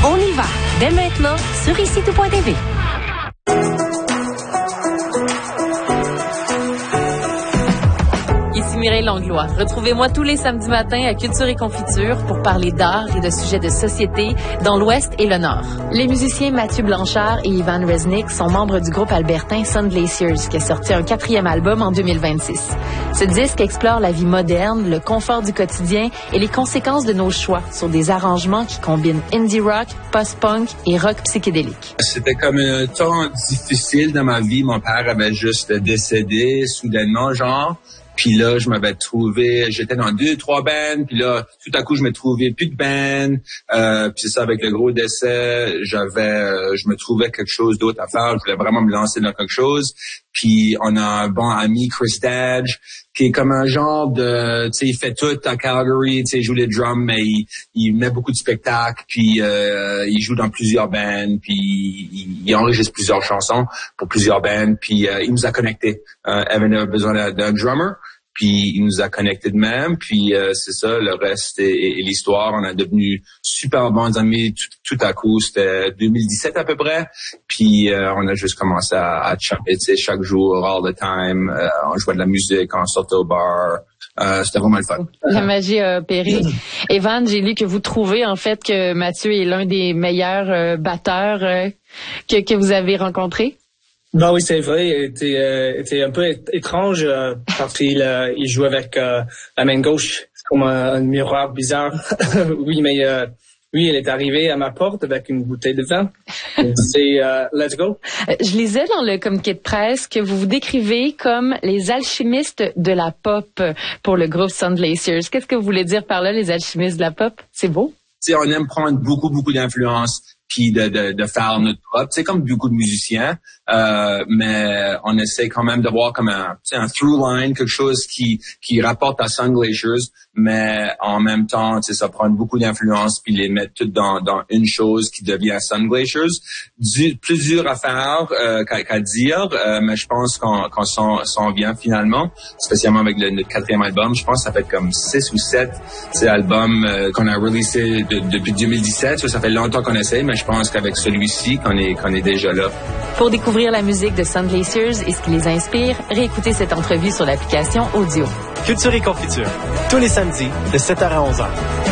On y va, dès maintenant, sur ici-tout.tv. Ici Mireille Langlois. Retrouvez-moi tous les samedis matins à Culture et Confiture pour parler d'art et de sujets de société dans l'Ouest et le Nord. Les musiciens Mathieu Blanchard et Ivan Resnick sont membres du groupe albertain Sun Glaciers, qui a sorti un 4e album en 2026. Ce disque explore la vie moderne, le confort du quotidien et les conséquences de nos choix sur des arrangements qui combinent indie rock, post-punk et rock psychédélique. C'était comme un temps difficile dans ma vie. Mon père avait juste décédé soudainement, genre. Puis là, je m'avais trouvé, j'étais dans 2-3 bands, puis là, tout à coup, je me trouvais plus de band. Puis c'est ça, avec le gros décès, je me trouvais quelque chose d'autre à faire. Je voulais vraiment me lancer dans quelque chose. Puis on a un bon ami, Chris Dadge, qui est comme un genre de, tu sais, il fait tout à Calgary, tu sais, il joue les drums, mais il met beaucoup de spectacles, puis il joue dans plusieurs bands, puis il enregistre plusieurs chansons pour plusieurs bands, puis il nous a connectés. Evan avait besoin d'un drummer, puis il nous a connectés de même, puis c'est ça, le reste est l'histoire. On a devenu super bons amis tout à coup, c'était 2017 à peu près, puis on a juste commencé à chanter, tu sais, chaque jour, all the time, on jouait de la musique, on sortait au bar. C'était vraiment le fun. La magie a opéré. Evan, j'ai lu que vous trouvez en fait que Mathieu est l'un des meilleurs batteurs que vous avez rencontrés. Ben oui, c'est vrai. Il était un peu étrange parce qu'il joue avec la main gauche. C'est comme un miroir bizarre. Oui, mais lui, il est arrivé à ma porte avec une bouteille de vin. C'est let's go. Je lisais dans le communiqué de presse que vous vous décrivez comme les alchimistes de la pop pour le groupe Sun Glaciers. Qu'est-ce que vous voulez dire par là, les alchimistes de la pop? C'est beau. Tu sais, on aime prendre beaucoup d'influence puis de faire notre pop. C'est comme beaucoup de musiciens, mais on essaie quand même d'avoir comme un through line, quelque chose qui rapporte à Sun Glaciers, mais en même temps, tu sais, ça prend beaucoup d'influence puis les mettre toutes dans une chose qui devient Sun Glaciers. Plus dur à faire qu'à dire, mais je pense qu'on s'en vient finalement, spécialement avec notre 4e album. Je pense que ça fait comme 6 ou 7 albums qu'on a releasé depuis 2017. Ça fait longtemps qu'on essaie, mais je pense qu'avec celui-ci, qu'on est déjà là. Pour découvrir la musique de Sun Glaciers et ce qui les inspire, réécoutez cette entrevue sur l'application Audio. Culture et Confiture, tous les samedis de 7h à 11h.